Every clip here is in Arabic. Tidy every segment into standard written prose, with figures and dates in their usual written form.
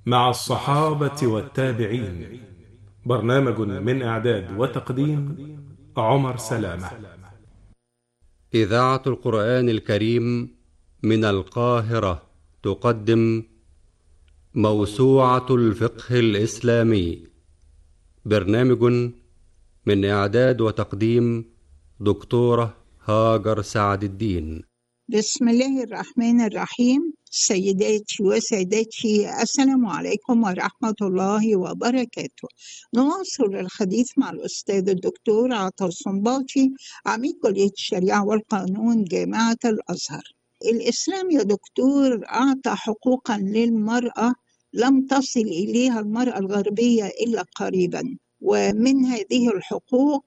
مع الصحابة والتابعين. برنامج من إعداد وتقديم عمر سلامة. إذاعة القرآن الكريم من القاهرة تقدم موسوعة الفقه الإسلامي. برنامج من إعداد وتقديم دكتورة هاجر سعد الدين. بسم الله الرحمن الرحيم. سيداتي وسادتي، السلام عليكم ورحمة الله وبركاته. نواصل الحديث مع الأستاذ الدكتور عطا الصنباطي، عميد كلية الشريعة والقانون جامعة الأزهر. الإسلام يا دكتور أعطى حقوقا للمرأة لم تصل إليها المرأة الغربية إلا قريبا، ومن هذه الحقوق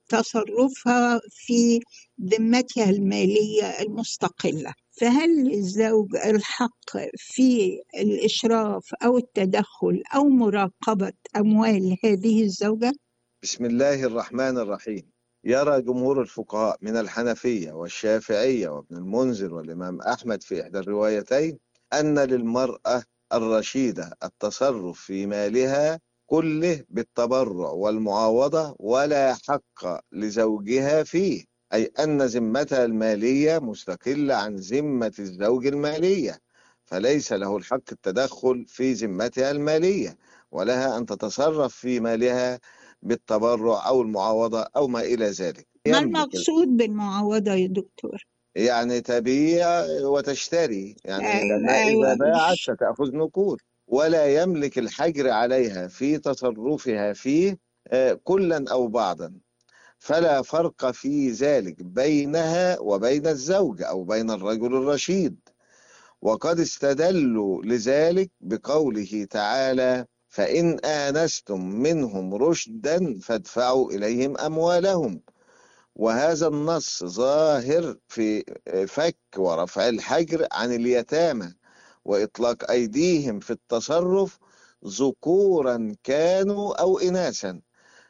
تصرفها في ذمتها المالية المستقلة. فهل للزوج الحق في الإشراف أو التدخل أو مراقبة أموال هذه الزوجة؟ بسم الله الرحمن الرحيم. يرى جمهور الفقهاء من الحنفية والشافعية وابن المنذر والإمام أحمد في إحدى الروايتين أن للمرأة الرشيدة التصرف في مالها كله بالتبرع والمعاوضة ولا حق لزوجها فيه، أي أن ذمتها المالية مستقلة عن ذمة الزوج المالية، فليس له الحق التدخل في ذمتها المالية، ولها أن تتصرف في مالها بالتبرع أو المعاوضة أو ما إلى ذلك. ما المقصود بالمعاوضة يا دكتور؟ يعني تبيع وتشتري، يعني لأنها إذا أيوة. باعت ستأخذ نقود، ولا يملك الحجر عليها في تصرفها فيه كلا أو بعضا، فلا فرق في ذلك بينها وبين الزوج أو بين الرجل الرشيد. وقد استدلوا لذلك بقوله تعالى: فإن آنستم منهم رشدا فادفعوا إليهم أموالهم. وهذا النص ظاهر في فك ورفع الحجر عن اليتامى وإطلاق أيديهم في التصرف ذكورا كانوا أو إناثا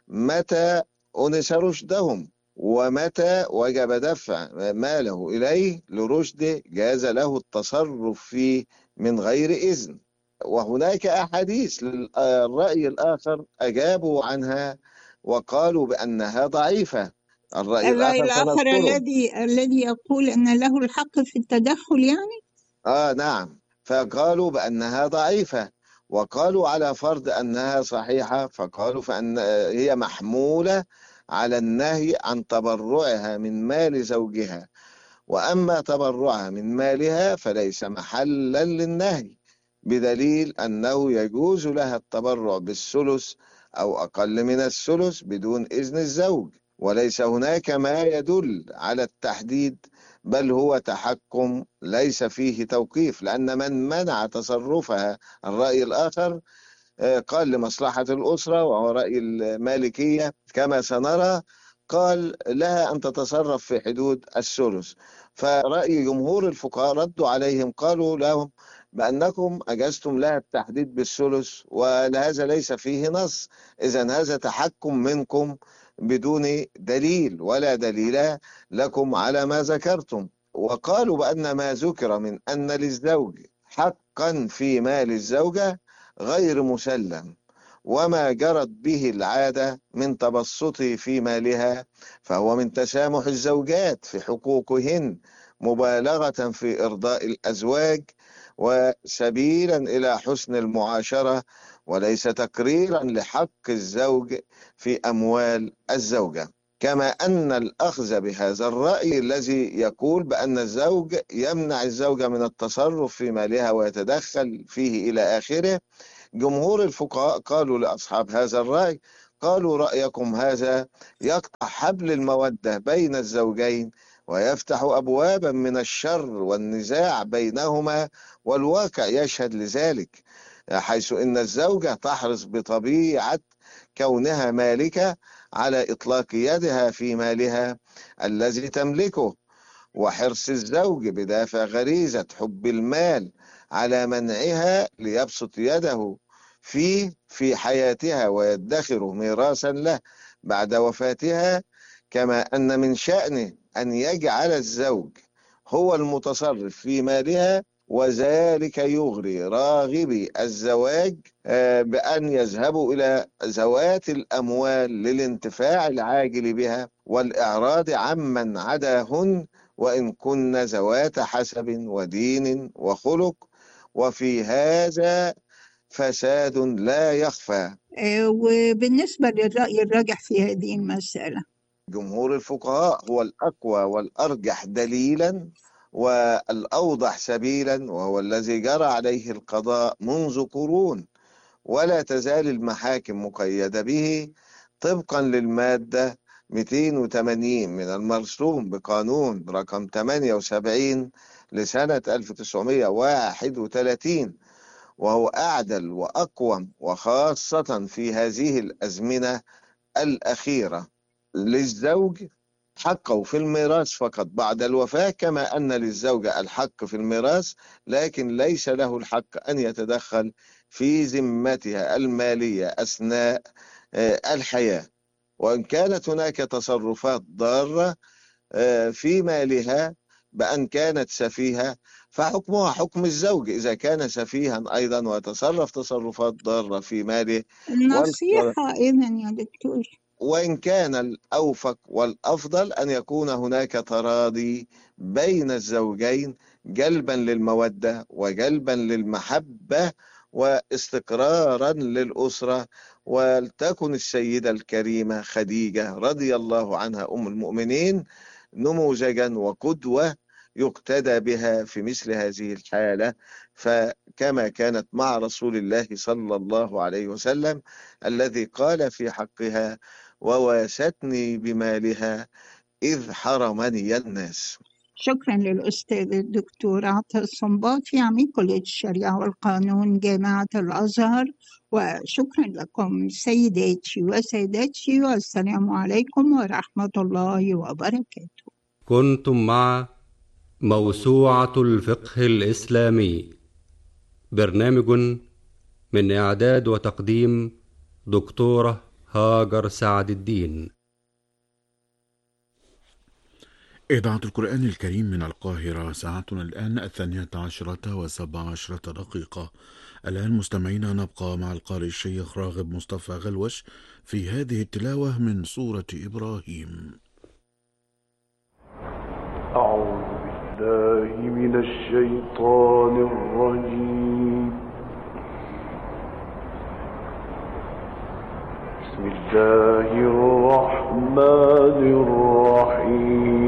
متى أنس رشدهم، ومتى وجب دفع ماله إليه لرشده جاز له التصرف فيه من غير إذن. وهناك أحاديث للرأي الآخر أجابوا عنها وقالوا بأنها ضعيفة. الرأي الرأي الآخر الآخر سنذكره. الذي يقول أن له الحق في التدخل يعني؟ نعم، فقالوا بأنها ضعيفة، وقالوا على فرض أنها صحيحة فقالوا فأن هي محمولة على النهي عن تبرعها من مال زوجها، وأما تبرعها من مالها فليس محلا للنهي، بدليل أنه يجوز لها التبرع بالثلث أو أقل من الثلث بدون إذن الزوج، وليس هناك ما يدل على التحديد، بل هو تحكم ليس فيه توقيف، لأن من منع تصرفها الرأي الآخر قال لمصلحة الأسرة، وهو رأي المالكية كما سنرى، قال لها أن تتصرف في حدود الثلث. فرأي جمهور الفقهاء ردوا عليهم قالوا لهم بأنكم أجزتم لها التحديد بالثلث وهذا ليس فيه نص، إذن هذا تحكم منكم بدون دليل ولا دليل لكم على ما ذكرتم. وقالوا بأن ما ذكر من أن للزوج حقا في مال الزوجة غير مسلم، وما جرت به العادة من تبسطه في مالها فهو من تسامح الزوجات في حقوقهن مبالغة في إرضاء الأزواج وسبيلا إلى حسن المعاشرة، وليس تقريرا لحق الزوج في أموال الزوجة. كما أن الأخذ بهذا الرأي الذي يقول بأن الزوج يمنع الزوجة من التصرف في مالها ويتدخل فيه إلى آخره، جمهور الفقهاء قالوا لأصحاب هذا الرأي، قالوا رأيكم هذا يقطع حبل المودة بين الزوجين ويفتح أبوابا من الشر والنزاع بينهما، والواقع يشهد لذلك، حيث إن الزوجة تحرص بطبيعة كونها مالكة على إطلاق يدها في مالها الذي تملكه، وحرص الزوج بدافع غريزة حب المال على منعها ليبسط يده فيه في حياتها ويدخره ميراثا له بعد وفاتها. كما أن من شأنه أن يجعل الزوج هو المتصرف في مالها وذلك يغري راغبي الزواج بأن يذهبوا إلى ذوات الأموال للانتفاع العاجل بها والإعراض عمن عداهن، وإن كن ذوات حسب ودين وخلق، وفي هذا فساد لا يخفى. وبالنسبة للرأي الراجح في هذه المسألة، جمهور الفقهاء هو الأقوى والأرجح دليلا والأوضح سبيلا، وهو الذي جرى عليه القضاء منذ قرون، ولا تزال المحاكم مقيدة به طبقا للمادة 280 من المرسوم بقانون رقم 78 لسنة 1931، وهو أعدل وأقوم، وخاصة في هذه الأزمنة الأخيرة. للزوج حقه في الميراث فقط بعد الوفاة، كما أن للزوجة الحق في الميراث، لكن ليس له الحق أن يتدخل في ذمتها المالية أثناء الحياة. وإن كانت هناك تصرفات ضارة في مالها بأن كانت سفيهة، فحكمها حكم الزوج إذا كان سفيها أيضا ويتصرف تصرفات ضارة في ماله. النصيحة إذن يا دكتور، وإن كان الأوفق والأفضل أن يكون هناك تراضي بين الزوجين جلبا للمودة وجلبا للمحبة واستقرارا للأسرة. ولتكن السيدة الكريمة خديجة رضي الله عنها أم المؤمنين نموذجا وقدوة يقتدى بها في مثل هذه الحالة، فكما كانت مع رسول الله صلى الله عليه وسلم الذي قال في حقها: وواستني بمالها إذ حرمني الناس. شكرا للأستاذ الدكتور عطا الصنباطي عميد كلية الشريعة والقانون جامعة الأزهر، وشكرا لكم سيداتي وسادتي، والسلام عليكم ورحمة الله وبركاته. كنتم مع موسوعة الفقه الإسلامي، برنامج من إعداد وتقديم دكتورة هاجر سعد الدين. إذاعة القرآن الكريم من القاهرة، ساعتنا الآن 12:17. الآن مستمعينا نبقى مع القارئ الشيخ راغب مصطفى غلوش في هذه التلاوة من سورة إبراهيم. أعوذ بالله من الشيطان الرجيم. بسم الله الرحمن الرحيم.